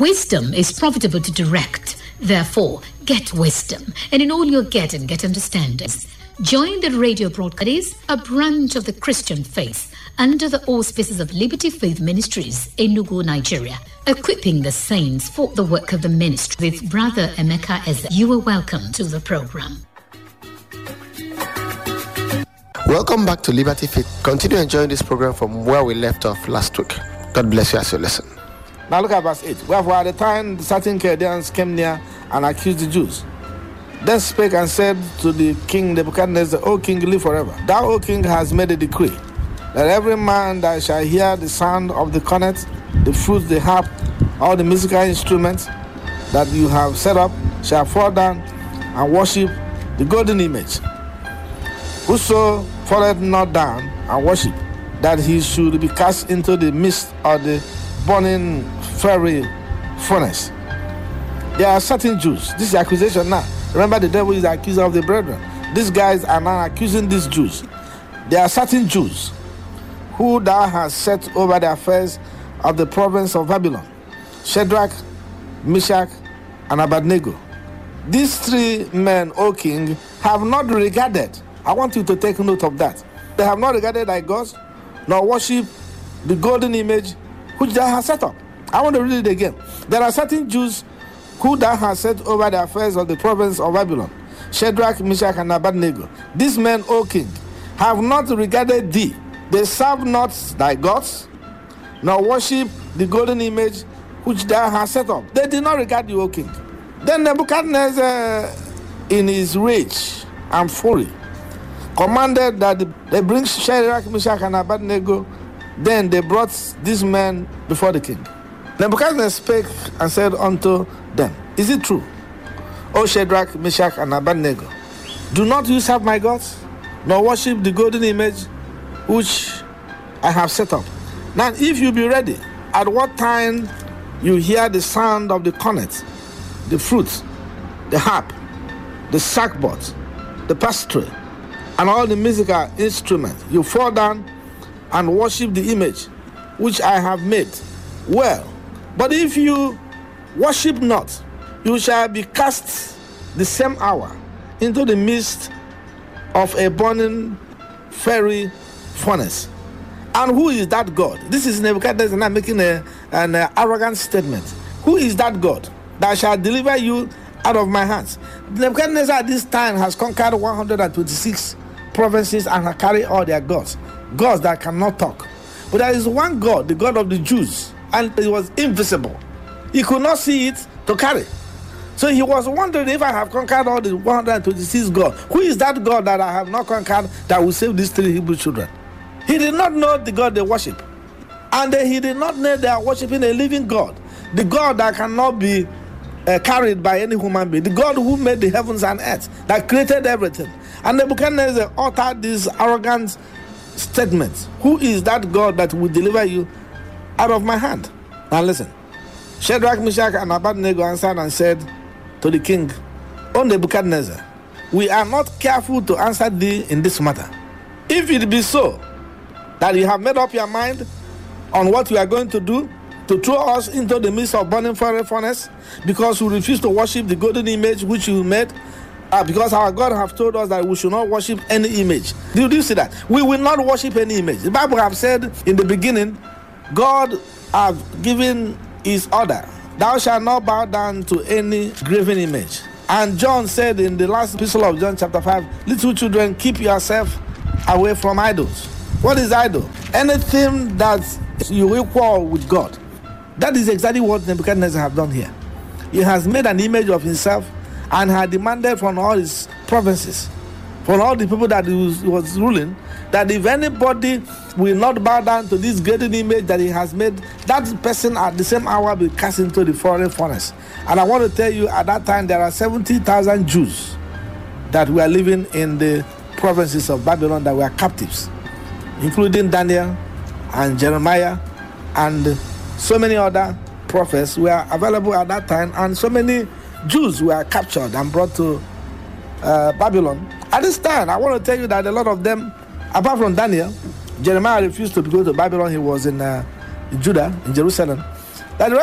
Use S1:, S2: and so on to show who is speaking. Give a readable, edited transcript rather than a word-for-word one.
S1: Wisdom is profitable to direct. Therefore, get wisdom, and in all you're getting, get understanding. Join the radio broadcast, a branch of the Christian faith, under the auspices of Liberty Faith Ministries, Enugu, Nigeria, equipping the saints for the work of the ministry. With Brother Emeka Eze, you are welcome to the program.
S2: Welcome back to Liberty Faith. Continue enjoying this program from where we left off last week. God bless you as you listen.
S3: Now look at verse 8. Wherefore at the time certain Chaldeans came near and accused the Jews. Then spake and said to the king Nebuchadnezzar, O king, live forever. Thou, O king, hast made a decree that every man that shall hear the sound of the cornet, the flute, the harp, all the musical instruments that you have set up, shall fall down and worship the golden image. Whoso falleth not down and worship, that he should be cast into the midst of the burning fiery furnace. There are certain Jews. This is the accusation now. Remember, the devil is the accuser of the brethren. These guys are now accusing these Jews. There are certain Jews who thou hast set over the affairs of the province of Babylon: Shadrach, Meshach, and Abednego. These three men, O king, have not regarded. I want you to take note of that. They have not regarded thy gods, nor worship the golden image which thou hast set up. I want to read it again. There are certain Jews who thou hast set over the affairs of the province of Babylon: Shadrach, Meshach, and Abednego. These men, O king, have not regarded thee. They serve not thy gods, nor worship the golden image which thou hast set up. They did not regard you, O king. Then Nebuchadnezzar, in his rage and fury, commanded that they bring Shadrach, Meshach, and Abednego. Then they brought these men before the king. Nebuchadnezzar spake and said unto them, Is it true, O Shadrach, Meshach, and Abednego? Do not you serve my gods, nor worship the golden image which I have set up? Now, if you be ready, at what time you hear the sound of the cornet, the flute, the harp, the sackbut, the pastry, and all the musical instruments, you fall down and worship the image which I have made. Well, but if you worship not, you shall be cast the same hour into the midst of a burning fiery furnace. And who is that God? This is Nebuchadnezzar now making an arrogant statement. Who is that God that shall deliver you out of my hands? Nebuchadnezzar at this time has conquered 126 provinces and has carried all their gods that cannot talk. But there is one God, the God of the Jews, and it was invisible. He could not see it to carry. So he was wondering, if I have conquered all the 126 gods, who is that God that I have not conquered that will save these three Hebrew children? He did not know the God they worship. And he did not know they are worshiping a living God, the God that cannot be carried by any human being, the God who made the heavens and earth, that created everything. And Nebuchadnezzar uttered this arrogant statement: who is that God that will deliver you out of my hand? Now listen. Shadrach, Meshach, and Abednego answered and said to the king, O Nebuchadnezzar, we are not careful to answer thee in this matter. If it be so that you have made up your mind on what you are going to do, to throw us into the midst of burning fiery furnace, because we refuse to worship the golden image which you made, because our God have told us that we should not worship any image. Do you see that? We will not worship any image. The Bible have said in the beginning, God have given his order, thou shalt not bow down to any graven image. And John said in the last epistle of John chapter 5, little children, keep yourself away from idols. What is idol? Anything that you equal with God. That is exactly what Nebuchadnezzar have done here. He has made an image of himself and had demanded from all his provinces, from all the people that he was ruling, that if anybody will not bow down to this great image that he has made, that person at the same hour will be cast into the fiery furnace. And I want to tell you, at that time there are 70,000 Jews that were living in the provinces of Babylon that were captives, including Daniel and Jeremiah and so many other prophets were available at that time, and so many Jews were captured and brought to Babylon. At this time, I want to tell you that a lot of them, apart from Daniel, Jeremiah refused to go to Babylon. He was in Judah, in Jerusalem. That